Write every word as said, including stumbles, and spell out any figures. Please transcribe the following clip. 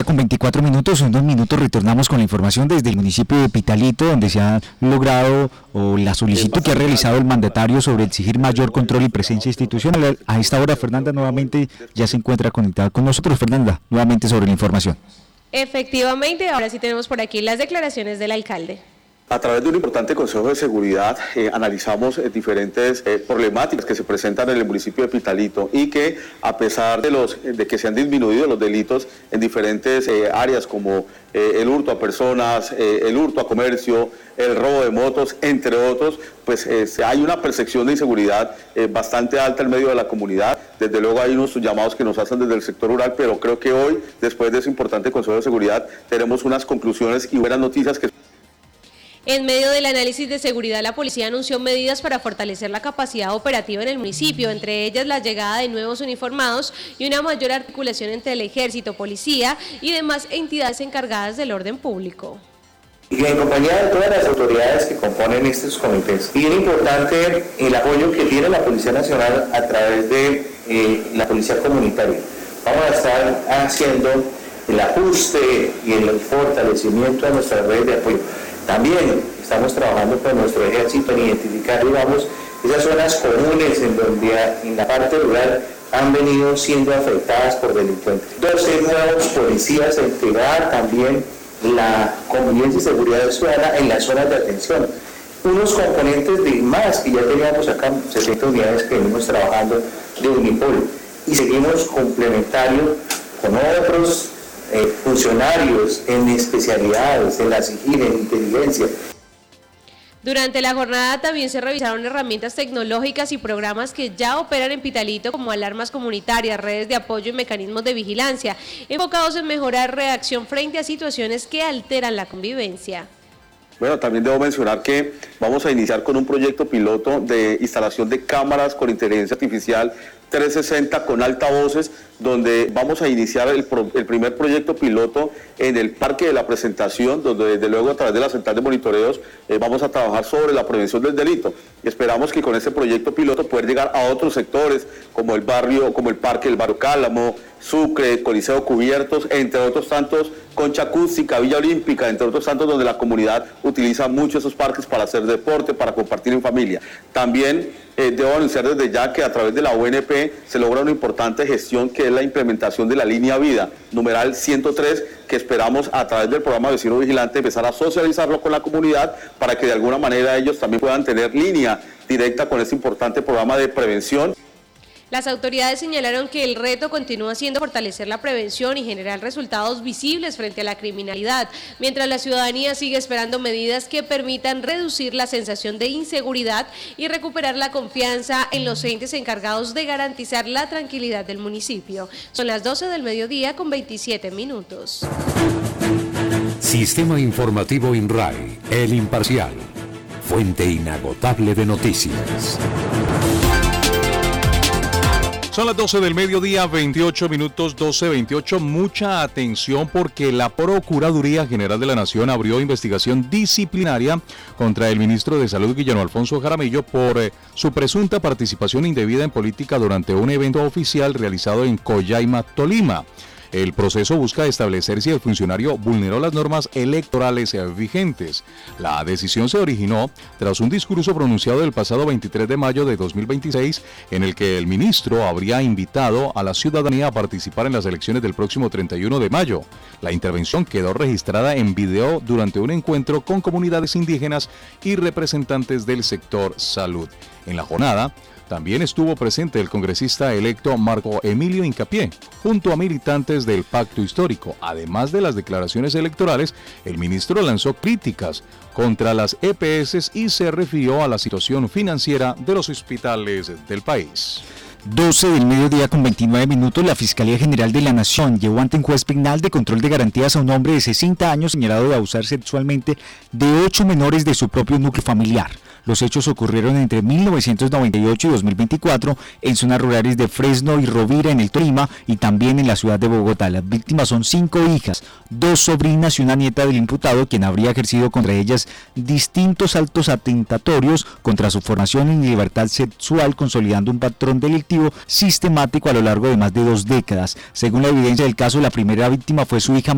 con veinticuatro minutos, en dos minutos retornamos con la información desde el municipio de Pitalito, donde se ha logrado o la solicitud que ha realizado el mandatario sobre exigir mayor control y presencia institucional. A esta hora Fernanda nuevamente ya se encuentra conectada con nosotros. Fernanda, nuevamente sobre la información. Efectivamente, ahora sí tenemos por aquí las declaraciones del alcalde. A través de un importante Consejo de Seguridad eh, analizamos eh, diferentes eh, problemáticas que se presentan en el municipio de Pitalito y que a pesar de, los, de que se han disminuido los delitos en diferentes eh, áreas como eh, el hurto a personas, eh, el hurto a comercio, el robo de motos, entre otros, pues eh, hay una percepción de inseguridad eh, bastante alta en medio de la comunidad. Desde luego hay unos llamados que nos hacen desde el sector rural, pero creo que hoy, después de ese importante Consejo de Seguridad, tenemos unas conclusiones y buenas noticias que... En medio del análisis de seguridad, la policía anunció medidas para fortalecer la capacidad operativa en el municipio, entre ellas la llegada de nuevos uniformados y una mayor articulación entre el ejército, policía y demás entidades encargadas del orden público. Y en compañía de todas las autoridades que componen estos comités. Y es importante el apoyo que tiene la Policía Nacional a través de eh, la Policía Comunitaria. Vamos a estar haciendo el ajuste y el fortalecimiento de nuestras redes de apoyo. También estamos trabajando con nuestro ejército en identificar, digamos, esas zonas comunes en donde en la parte rural han venido siendo afectadas por delincuentes. doce nuevos policías a integrar también la convivencia y seguridad ciudadana en las zonas de atención. Unos componentes de más que ya teníamos acá, sesenta unidades que venimos trabajando de Unipol. Y seguimos complementario con otros Eh, funcionarios en especialidades, en la SIGIN, en inteligencia. Durante la jornada también se revisaron herramientas tecnológicas y programas que ya operan en Pitalito, como alarmas comunitarias, redes de apoyo y mecanismos de vigilancia, enfocados en mejorar reacción frente a situaciones que alteran la convivencia. Bueno, también debo mencionar que vamos a iniciar con un proyecto piloto de instalación de cámaras con inteligencia artificial trescientos sesenta con altavoces, donde vamos a iniciar el, pro, el primer proyecto piloto en el Parque de la Presentación, donde desde luego a través de la central de monitoreos eh, vamos a trabajar sobre la prevención del delito. Y esperamos que con este proyecto piloto poder llegar a otros sectores, como el barrio, como el Parque del Barrio Cálamo, Sucre, Coliseo Cubiertos, entre otros tantos, Concha Acústica, Villa Olímpica, entre otros tantos donde la comunidad utiliza mucho esos parques para hacer deporte, para compartir en familia. También eh, debo anunciar desde ya que a través de la U N P se logra una importante gestión que es la implementación de la línea vida, numeral ciento tres, que esperamos a través del programa Vecino Vigilante empezar a socializarlo con la comunidad para que de alguna manera ellos también puedan tener línea directa con este importante programa de prevención. Las autoridades señalaron que el reto continúa siendo fortalecer la prevención y generar resultados visibles frente a la criminalidad, mientras la ciudadanía sigue esperando medidas que permitan reducir la sensación de inseguridad y recuperar la confianza en los entes encargados de garantizar la tranquilidad del municipio. Son las doce del mediodía con veintisiete minutos. Sistema Informativo INRAE, El Imparcial, fuente inagotable de noticias. Son las doce del mediodía, veintiocho minutos, doce veintiocho. Mucha atención porque la Procuraduría General de la Nación abrió investigación disciplinaria contra el ministro de Salud, Guillermo Alfonso Jaramillo, por eh, su presunta participación indebida en política durante un evento oficial realizado en Coyaima, Tolima. El proceso busca establecer si el funcionario vulneró las normas electorales vigentes. La decisión se originó tras un discurso pronunciado el pasado veintitrés de mayo de dos mil veintiséis, en el que el ministro habría invitado a la ciudadanía a participar en las elecciones del próximo treinta y uno de mayo. La intervención quedó registrada en video durante un encuentro con comunidades indígenas y representantes del sector salud. En la jornada también estuvo presente el congresista electo Marco Emilio Hincapié, junto a militantes del Pacto Histórico. Además de las declaraciones electorales, el ministro lanzó críticas contra las E P S y se refirió a la situación financiera de los hospitales del país. doce del mediodía con veintinueve minutos, la Fiscalía General de la Nación llevó ante un juez penal de control de garantías a un hombre de sesenta años señalado de abusar sexualmente de ocho menores de su propio núcleo familiar. Los hechos ocurrieron entre mil novecientos noventa y ocho y dos mil veinticuatro en zonas rurales de Fresno y Rovira en el Tolima y también en la ciudad de Bogotá. Las víctimas son cinco hijas, dos sobrinas y una nieta del imputado, quien habría ejercido contra ellas distintos actos atentatorios contra su formación y libertad sexual, consolidando un patrón delictivo sistemático a lo largo de más de dos décadas. Según la evidencia del caso, la primera víctima fue su hija